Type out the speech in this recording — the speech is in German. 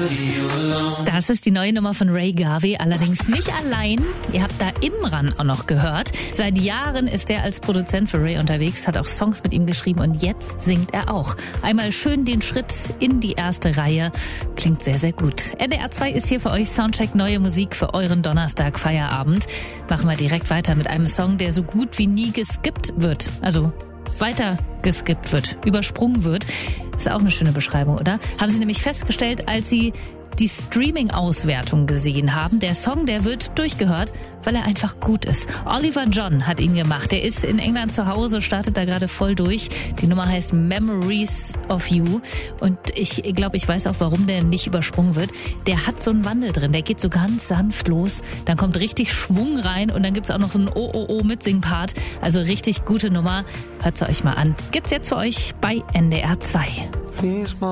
Das ist die neue Nummer von Ray Garvey, allerdings nicht allein. Ihr habt da Imran auch noch gehört. Seit Jahren ist er als Produzent für Ray unterwegs, hat auch Songs mit ihm geschrieben und jetzt singt er auch. Einmal schön den Schritt in die erste Reihe. Klingt sehr, sehr gut. NDR 2 ist hier für euch Soundcheck, neue Musik für euren Donnerstag-Feierabend. Machen wir direkt weiter mit einem Song, der so gut wie nie geskippt wird. Also weiter geskippt wird, übersprungen wird. Ist auch eine schöne Beschreibung, oder? Haben Sie nämlich festgestellt, als Sie die Streaming-Auswertung gesehen haben. Der Song, der wird durchgehört, weil er einfach gut ist. Oliver John hat ihn gemacht. Er ist in England zu Hause, startet da gerade voll durch. Die Nummer heißt Memories of You. Und ich glaube, ich weiß auch, warum der nicht übersprungen wird. Der hat so einen Wandel drin. Der geht so ganz sanft los. Dann kommt richtig Schwung rein und dann gibt's auch noch so einen Oh-Oh-Oh-Mitsing-Part. Also richtig gute Nummer. Hört sie euch mal an. Gibt's jetzt für euch bei NDR 2.